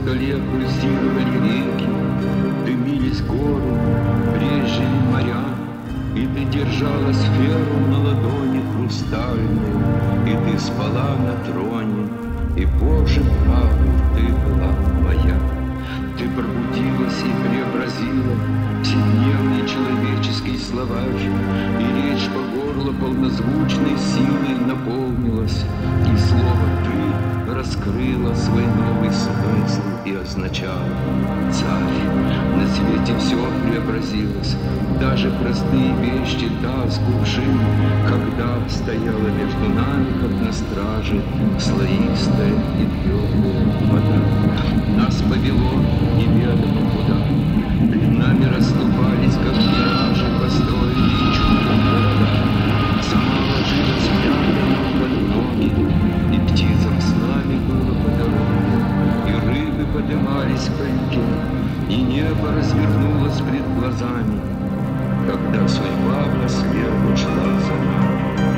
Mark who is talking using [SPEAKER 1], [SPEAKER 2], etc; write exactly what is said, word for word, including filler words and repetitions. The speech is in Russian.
[SPEAKER 1] столе пульсировали реки, дымились горы, брезжили моря, и ты держала сферу на ладони хрустальной, и ты спала на троне, и, Боже правый, ты была моя. Ты пробудилась и преобразила вседневный человеческий словарь, и речь по горло полнозвучной силой наполнилась, и слово «ты» раскрыло свой новый смысл и означало: «Царь». На свете все преобразилось, даже простые вещи, таз, кувшин, когда стояла между нами, как на страже, слоистая и теплая вода. Нас повело неведомо куда, перед нами расступались, как миражи, построенные чудом города. Сама ложилась прямо под ноги, и птицам с нами было по дороге, и рыбы поднимались по реке, и небо развернулось пред глазами, когда судьба в нас верно шла.